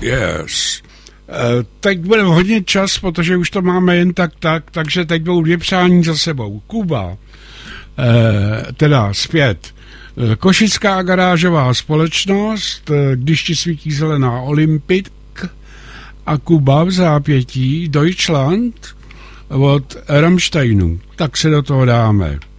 Yes. Teď bude hodně čas, protože už to máme jen tak, takže teď budou 2 přání za sebou. Kuba, teda zpět. Košická garážová společnost, když ti svítí zelená Olympik, a Kuba v zápětí Deutschland od Rammsteinu. Tak se do toho dáme.